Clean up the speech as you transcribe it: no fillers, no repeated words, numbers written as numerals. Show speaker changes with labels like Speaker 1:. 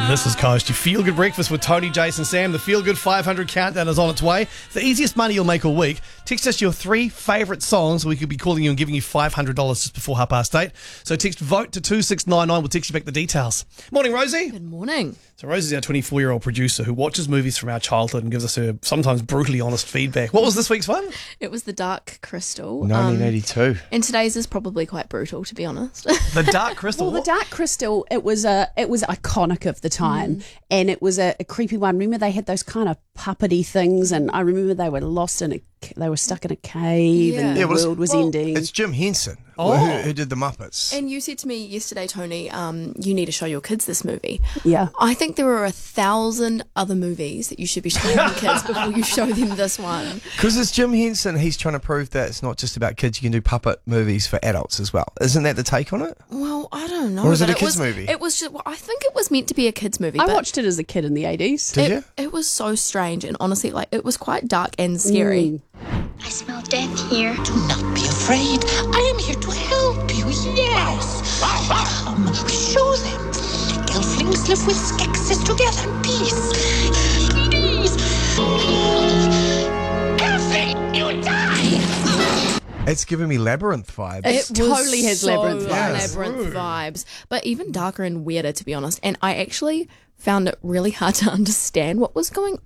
Speaker 1: This is Coast. Your Feel Good Breakfast with Tony, Jason, Sam. The Feel Good 500 countdown is on its way. It's the easiest money you'll make all week. Text us your 3 favourite songs. We could be calling you and giving you $500 just before 8:30. So text VOTE to 2699. We'll text you back the details. Morning, Rosie.
Speaker 2: Good morning.
Speaker 1: So Rosie's our 24-year-old producer who watches movies from our childhood and gives us her sometimes brutally honest feedback. What was this week's one?
Speaker 2: It was The Dark Crystal.
Speaker 3: 1982.
Speaker 2: And today's is probably quite brutal, to be honest.
Speaker 1: The Dark Crystal.
Speaker 4: Well, the Dark Crystal, it was iconic of the time, and it was a creepy one. Remember, they had those kind of puppety things, and I remember they were lost in they were stuck in a cave, and the world was ending.
Speaker 3: It's Jim Henson who did the Muppets.
Speaker 2: And you said to me yesterday, Tony, you need to show your kids this movie.
Speaker 4: Yeah.
Speaker 2: I think there are 1,000 other movies that you should be showing your kids before you show them this one.
Speaker 3: Because it's Jim Henson, he's trying to prove that it's not just about kids, you can do puppet movies for adults as well. Isn't that the take on it?
Speaker 2: Well, I don't know.
Speaker 3: Or is it
Speaker 2: but
Speaker 3: a kids' movie?
Speaker 2: It was just, I think it was meant to be a kids' movie.
Speaker 4: I
Speaker 2: but
Speaker 4: watched it as a kid in the 80s.
Speaker 3: Did you?
Speaker 2: It was so strange, and honestly, like, it was quite dark and scary.
Speaker 5: I smell death here.
Speaker 6: Do not be afraid. I am here to help you, yes. Come, show them. Elflings live with Skeksis together in peace. Please. Elfling, you die!
Speaker 3: It's giving me Labyrinth vibes.
Speaker 4: It totally has Labyrinth vibes.
Speaker 2: Labyrinth vibes, but even darker and weirder, to be honest. And I actually found it really hard to understand what was going